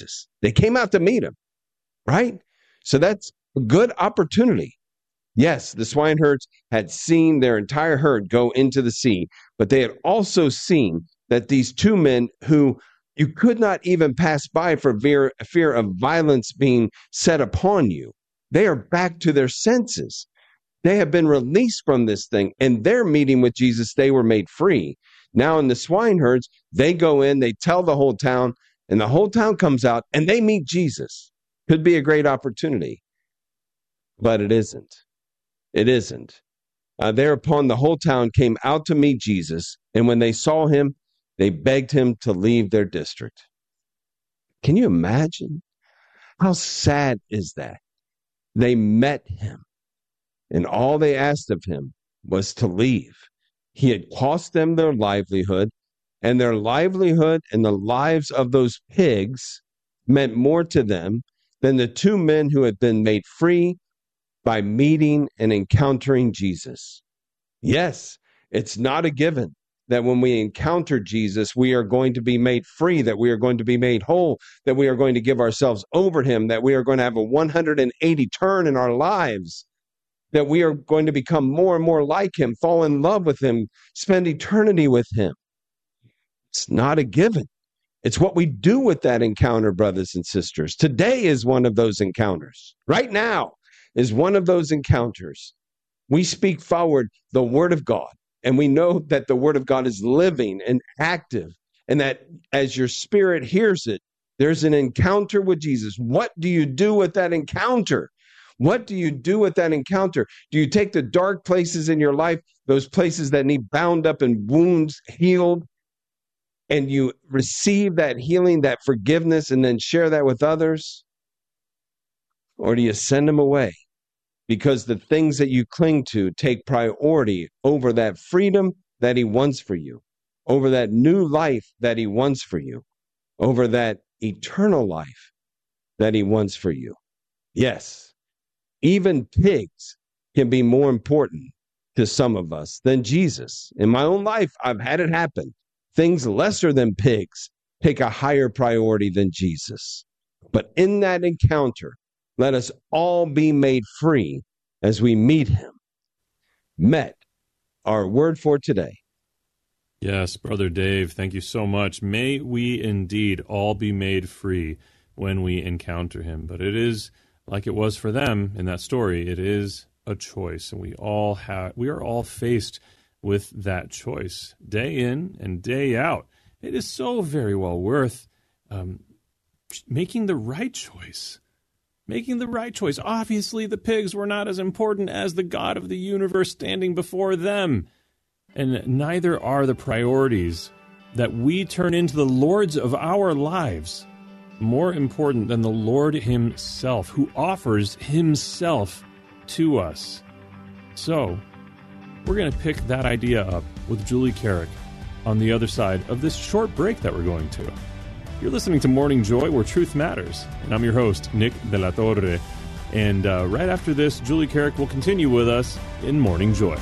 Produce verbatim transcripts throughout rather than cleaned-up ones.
Jesus. They came out to meet him, right? So that's a good opportunity. Yes, the swineherds had seen their entire herd go into the sea, but they had also seen that these two men who you could not even pass by for fear, fear of violence being set upon you, they are back to their senses. They have been released from this thing, and their meeting with Jesus, they were made free. Now in the swineherds, they go in, they tell the whole town, and the whole town comes out, and they meet Jesus. Could be a great opportunity, but it isn't. It isn't. Uh, thereupon, the whole town came out to meet Jesus, and when they saw him, they begged him to leave their district. Can you imagine? How sad is that? They met him, and all they asked of him was to leave. He had cost them their livelihood, and their livelihood and the lives of those pigs meant more to them than the two men who had been made free by meeting and encountering Jesus. Yes, it's not a given that when we encounter Jesus, we are going to be made free, that we are going to be made whole, that we are going to give ourselves over to him, that we are going to have a one hundred eighty turn in our lives, that we are going to become more and more like him, fall in love with him, spend eternity with him. It's not a given. It's what we do with that encounter, brothers and sisters. Today is one of those encounters. Right now is one of those encounters. We speak forward the word of God, and we know that the word of God is living and active, and that as your spirit hears it, there's an encounter with Jesus. What do you do with that encounter? What do you do with that encounter? Do you take the dark places in your life, those places that need bound up and wounds healed, and you receive that healing, that forgiveness, and then share that with others? Or do you send them away because the things that you cling to take priority over that freedom that he wants for you, over that new life that he wants for you, over that eternal life that he wants for you? Yes, even pigs can be more important to some of us than Jesus. In my own life, I've had it happen. Things lesser than pigs take a higher priority than Jesus. But in that encounter, let us all be made free as we meet him. Met, our word for today. Yes, Brother Dave, thank you so much. May we indeed all be made free when we encounter him. But it is, like it was for them in that story, it is a choice. And we all have, we are all faced with that choice day in and day out. It is so very well worth um, making the right choice. Making the right choice. Obviously, the pigs were not as important as the God of the universe standing before them. And neither are the priorities that we turn into the lords of our lives more important than the Lord himself, who offers himself to us. So, we're going to pick that idea up with Julie Carrick on the other side of this short break that we're going to. You're listening to Morning Joy, where truth matters. And I'm your host, Nick De La Torre. And uh, right after this, Julie Carrick will continue with us in Morning Joy.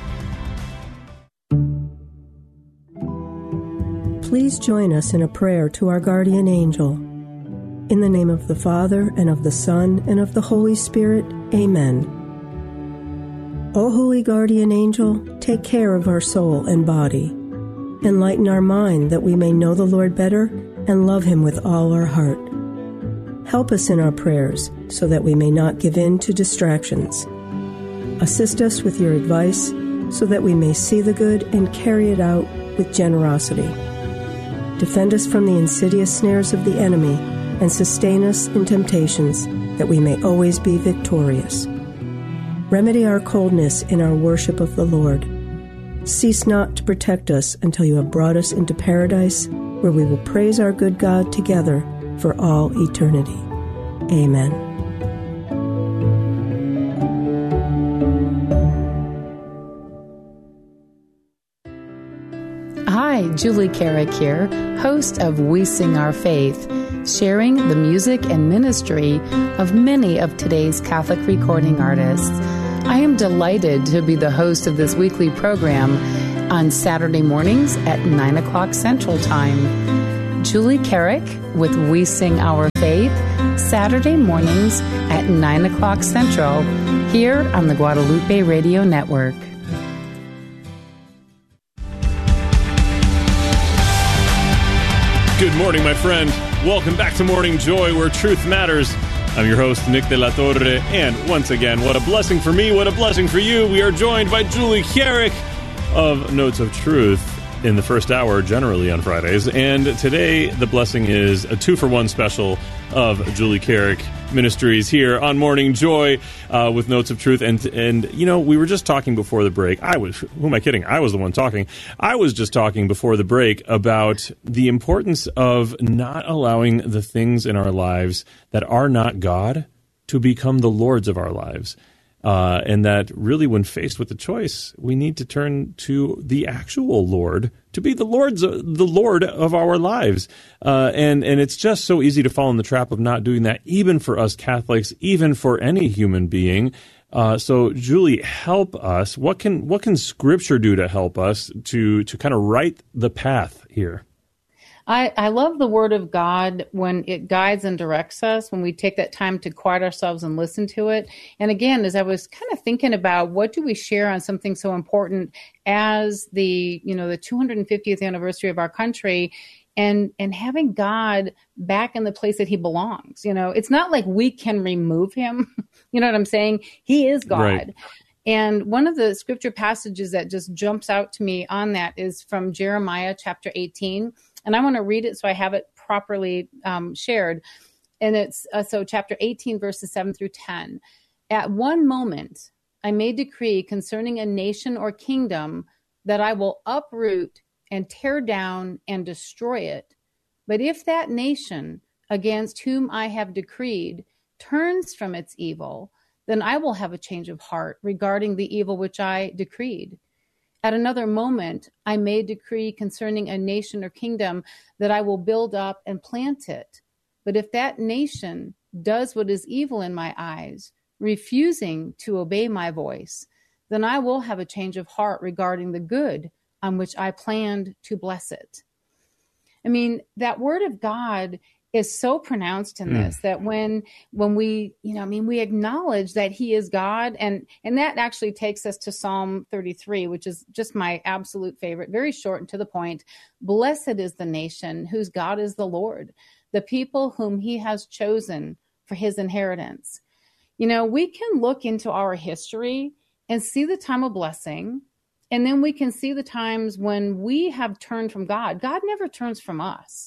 Please join us in a prayer to our guardian angel. In the name of the Father, and of the Son, and of the Holy Spirit, amen. O holy guardian angel, take care of our soul and body. Enlighten our mind that we may know the Lord better and love him with all our heart. Help us in our prayers so that we may not give in to distractions. Assist us with your advice so that we may see the good and carry it out with generosity. Defend us from the insidious snares of the enemy and sustain us in temptations that we may always be victorious. Remedy our coldness in our worship of the Lord. Cease not to protect us until you have brought us into paradise, where we will praise our good God together for all eternity. Amen. Hi, Julie Carrick here, host of We Sing Our Faith, sharing the music and ministry of many of today's Catholic recording artists. I am delighted to be the host of this weekly program on Saturday mornings at nine o'clock Central Time. Julie Carrick with We Sing Our Faith, Saturday mornings at nine o'clock Central, here on the Guadalupe Radio Network. Good morning, my friend. Welcome back to Morning Joy, where truth matters. I'm your host, Nick de la Torre, and once again, what a blessing for me, what a blessing for you. We are joined by Julie Carrick of Notes of Truth in the first hour, generally on Fridays. And today, the blessing is a two-for-one special of Julie Carrick Ministries here on Morning Joy uh, with Notes of Truth. And, and, you know, we were just talking before the break. I was, who am I kidding? I was the one talking. I was just talking before the break about the importance of not allowing the things in our lives that are not God to become the lords of our lives. Uh, and that really, when faced with a choice, we need to turn to the actual Lord to be the Lord's the Lord of our lives. Uh, and and it's just so easy to fall in the trap of not doing that, even for us Catholics, even for any human being. Uh, so, Julie, help us. What can what can Scripture do to help us to to kind of right the path here? I, I love the Word of God when it guides and directs us, when we take that time to quiet ourselves and listen to it. And again, as I was kind of thinking about what do we share on something so important as the, you know, the two hundred fiftieth anniversary of our country, and and having God back in the place that he belongs. You know, it's not like we can remove him. You know what I'm saying? He is God. Right. And one of the scripture passages that just jumps out to me on that is from Jeremiah chapter eighteen. And I want to read it so I have it properly um, shared. And it's uh, so chapter eighteen, verses seven through ten. At one moment, I may decree concerning a nation or kingdom that I will uproot and tear down and destroy it. But if that nation against whom I have decreed turns from its evil, then I will have a change of heart regarding the evil which I decreed. At another moment, I may decree concerning a nation or kingdom that I will build up and plant it. But if that nation does what is evil in my eyes, refusing to obey my voice, then I will have a change of heart regarding the good on which I planned to bless it. I mean, that word of God is so pronounced in mm. this that when when we, you know, I mean, we acknowledge that he is God, and and that actually takes us to Psalm thirty-three, which is just my absolute favorite, very short and to the point. Blessed is the nation whose God is the Lord, the people whom he has chosen for his inheritance. You know, we can look into our history and see the time of blessing, and then we can see the times when we have turned from God. God never turns from us.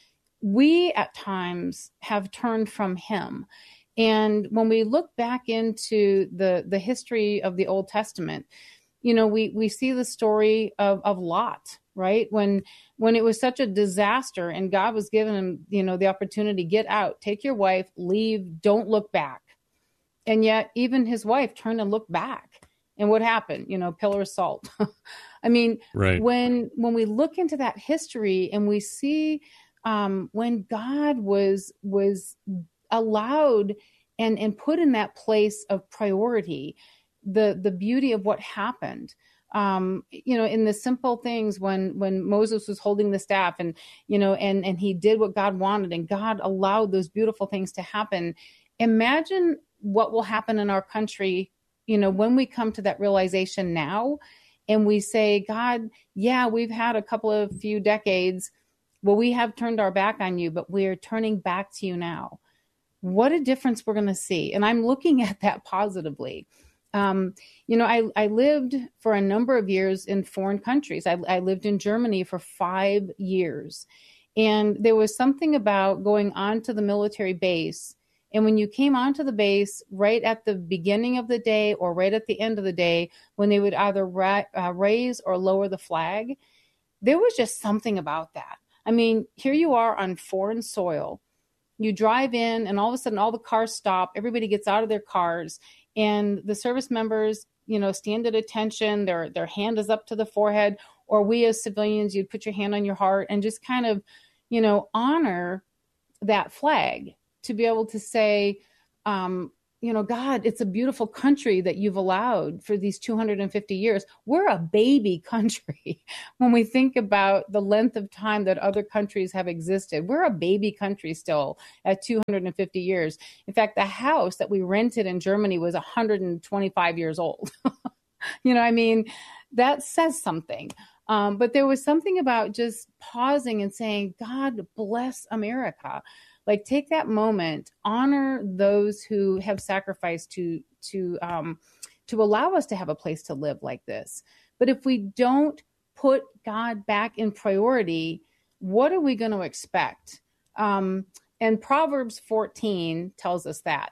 We at times have turned from him. And when we look back into the, the history of the Old Testament, you know, we, we see the story of, of Lot, right? When, when it was such a disaster and God was giving him, you know, the opportunity, get out, take your wife, leave, don't look back. And yet even his wife turned and looked back. And what happened? You know, pillar of salt. I mean, right. when, when we look into that history and we see Um, when God was was allowed and, and put in that place of priority, the the beauty of what happened, um, you know, in the simple things when when Moses was holding the staff and, you know, and, and he did what God wanted and God allowed those beautiful things to happen. Imagine what will happen in our country, you know, when we come to that realization now and we say, God, yeah, we've had a couple of few decades. Well, we have turned our back on you, but we're turning back to you now. What a difference we're going to see. And I'm looking at that positively. Um, you know, I, I lived for a number of years in foreign countries. I, I lived in Germany for five years. And there was something about going onto the military base. And when you came onto the base right at the beginning of the day or right at the end of the day, when they would either ra- uh, raise or lower the flag, there was just something about that. I mean, here you are on foreign soil. You drive in and all of a sudden all the cars stop. Everybody gets out of their cars and the service members, you know, stand at attention. Their, their hand is up to the forehead, or we as civilians, you'd put your hand on your heart and just kind of, you know, honor that flag to be able to say, um, you know, God, it's a beautiful country that you've allowed for these two hundred fifty years. We're a baby country when we think about the length of time that other countries have existed. We're a baby country still at two hundred fifty years. In fact, the house that we rented in Germany was one hundred twenty-five years old. You know, I mean, that says something. Um, but there was something about just pausing and saying, God bless America. Like, take that moment, honor those who have sacrificed to to um, to allow us to have a place to live like this. But if we don't put God back in priority, what are we going to expect? Um, and Proverbs fourteen tells us that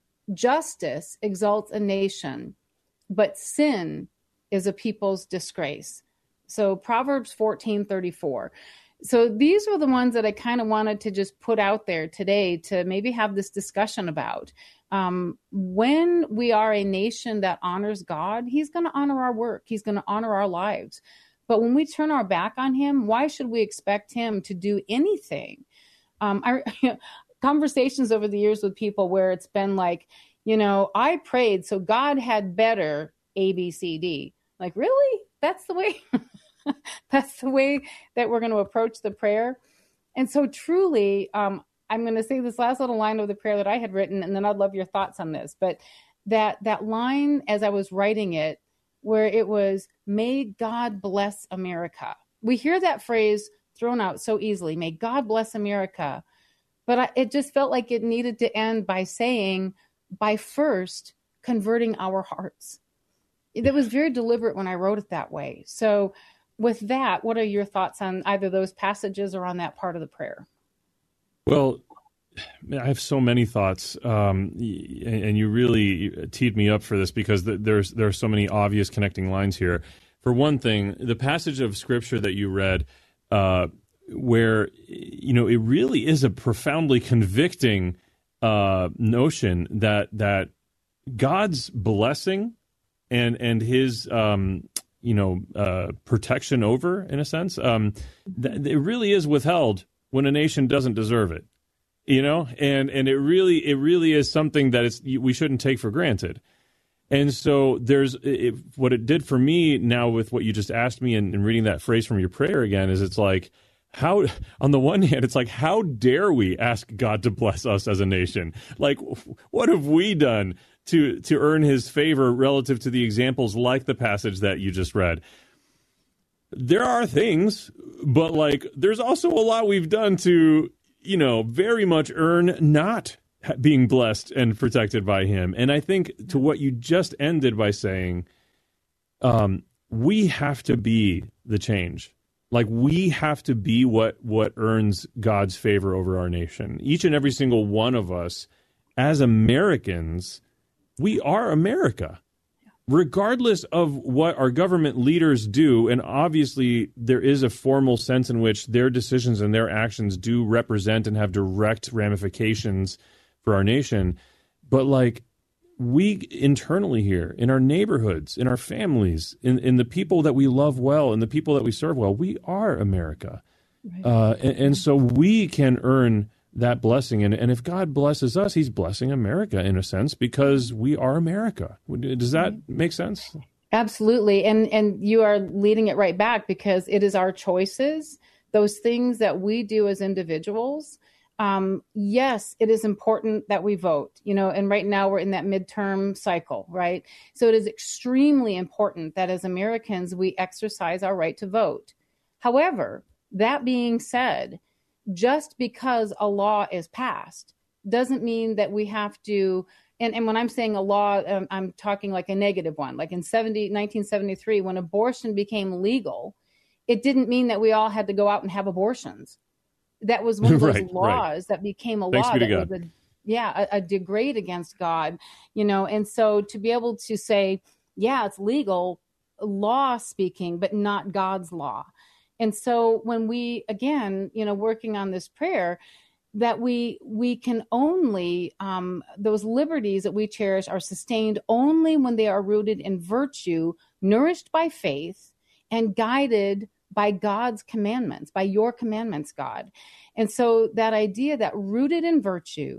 justice exalts a nation, but sin is a people's disgrace. So Proverbs fourteen thirty-four. So these were the ones that I kind of wanted to just put out there today to maybe have this discussion about. Um, when we are a nation that honors God, he's going to honor our work. He's going to honor our lives. But when we turn our back on him, why should we expect him to do anything? Um, I, conversations over the years with people where it's been like, you know, I prayed, so God had better A, B, C, D. Like, really? That's the way? That's the way that we're going to approach the prayer. And so truly, um, I'm going to say this last little line of the prayer that I had written, and then I'd love your thoughts on this. But that that line, as I was writing it, where it was, may God bless America. We hear that phrase thrown out so easily, may God bless America. But I, it just felt like it needed to end by saying, by first converting our hearts. It was very deliberate when I wrote it that way. So with that, what are your thoughts on either those passages or on that part of the prayer? Well, I have so many thoughts, um, and you really teed me up for this because there's there are so many obvious connecting lines here. For one thing, the passage of Scripture that you read, uh, where you know it really is a profoundly convicting uh, notion that that God's blessing and and His um, you know, uh, protection over, in a sense, um, th- it really is withheld when a nation doesn't deserve it, you know, and and it really it really is something that it's we shouldn't take for granted. And so there's it, what it did for me now with what you just asked me and, and reading that phrase from your prayer again is it's like, how, on the one hand, it's like, how dare we ask God to bless us as a nation? Like, what have we done to to earn his favor relative to the examples like the passage that you just read? There are things, but like, there's also a lot we've done to, you know, very much earn not being blessed and protected by him. And I think to what you just ended by saying, um, we have to be the change. Like, we have to be what what earns God's favor over our nation. Each and every single one of us, as Americans, we are America, regardless of what our government leaders do. And obviously, there is a formal sense in which their decisions and their actions do represent and have direct ramifications for our nation. But like, we internally here, in our neighborhoods, in our families, in, in the people that we love well, and the people that we serve well, we are America. Right. Uh, and, and so we can earn that blessing. And, and if God blesses us, he's blessing America in a sense, because we are America. Does that make sense? Absolutely. And, and you are leading it right back, because it is our choices, those things that we do as individuals. Um, yes, it is important that we vote, you know, and right now we're in that midterm cycle, right? So it is extremely important that as Americans, we exercise our right to vote. However, that being said, just because a law is passed doesn't mean that we have to, and, and when I'm saying a law, um, I'm talking like a negative one. Like in nineteen seventy-three, when abortion became legal, it didn't mean that we all had to go out and have abortions. That was one of those right, laws right. that became a Thanks law be to that God. was a, yeah, a, a degrade against God, you know. And so to be able to say, yeah, it's legal, law speaking, but not God's law. And so when we, again, you know, working on this prayer, that we we can only, um, those liberties that we cherish are sustained only when they are rooted in virtue, nourished by faith, and guided by God's commandments, by your commandments, God. And so that idea that rooted in virtue,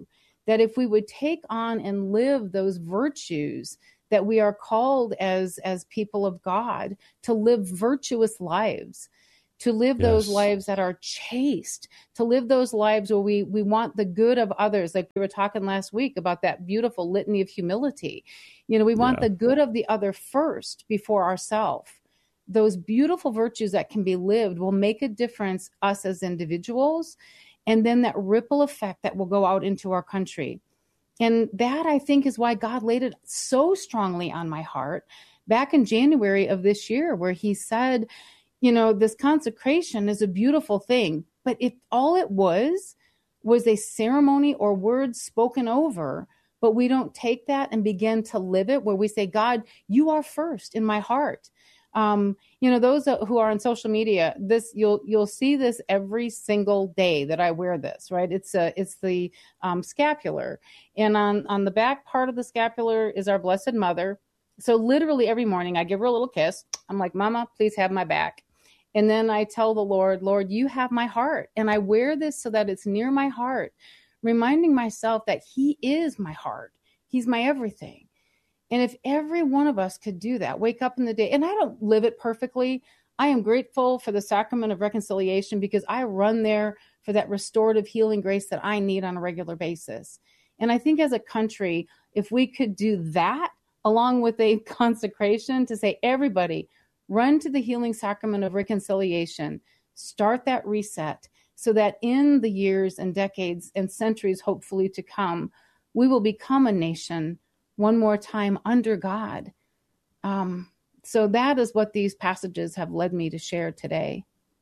that if we would take on and live those virtues that we are called as, as people of God, to live virtuous lives, to live yes. those lives that are chaste, to live those lives where we, we want the good of others. Like we were talking last week about that beautiful litany of humility. You know, we want yeah. the good of the other first before ourselves. Those beautiful virtues that can be lived will make a difference, us as individuals, and then that ripple effect that will go out into our country. And that, I think, is why God laid it so strongly on my heart back in January of this year, where he said, you know, this consecration is a beautiful thing, but if all it was was a ceremony or words spoken over, but we don't take that and begin to live it, where we say, God, you are first in my heart. Um, you know, those who are on social media, this you'll you'll see this every single day that I wear this, right? It's a it's the um, scapular, and on on the back part of the scapular is our Blessed Mother. So literally every morning I give her a little kiss. I'm like, Mama, please have my back. And then I tell the Lord, Lord, you have my heart, and I wear this so that it's near my heart, reminding myself that he is my heart. He's my everything. And if every one of us could do that, wake up in the day, and I don't live it perfectly. I am grateful for the sacrament of reconciliation because I run there for that restorative healing grace that I need on a regular basis. And I think as a country, if we could do that along with a consecration to say, everybody, run to the healing sacrament of reconciliation, start that reset so that in the years and decades and centuries, hopefully to come, we will become a nation one more time under God. Um, so that is what these passages have led me to share today.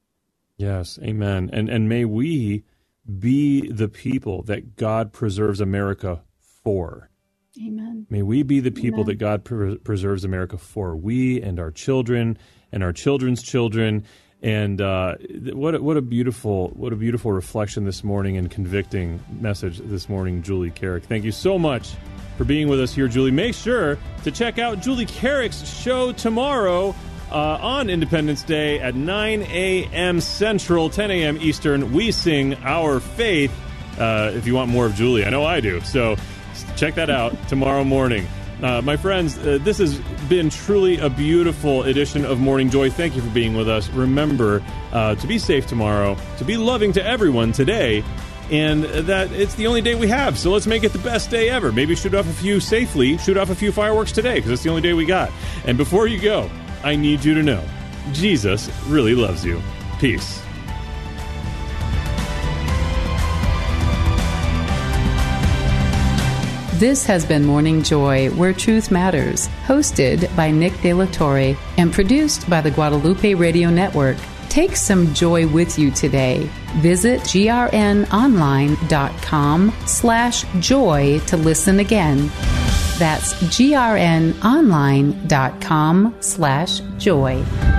Yes, amen. And and may we be the people that God preserves America for. Amen. May we be the people Amen. that God pre- preserves America for. We and our children and our children's children. And uh, what a, what a beautiful what a beautiful reflection this morning and convicting message this morning, Julie Carrick. Thank you so much for being with us here, Julie. Make sure to check out Julie Carrick's show tomorrow uh, on Independence Day at nine a.m. Central, ten a.m. Eastern. We sing our faith. Uh, if you want more of Julie, I know I do. So check that out tomorrow morning. Uh, my friends, uh, this has been truly a beautiful edition of Morning Joy. Thank you for being with us. Remember uh, to be safe tomorrow, to be loving to everyone today, and that it's the only day we have. So let's make it the best day ever. Maybe shoot off a few safely, shoot off a few fireworks today, because it's the only day we got. And before you go, I need you to know, Jesus really loves you. Peace. This has been Morning Joy, Where Truth Matters, hosted by Nick De La Torre and produced by the Guadalupe Radio Network. Take some joy with you today. Visit grnonline.com slash joy to listen again. That's grnonline.com slash joy.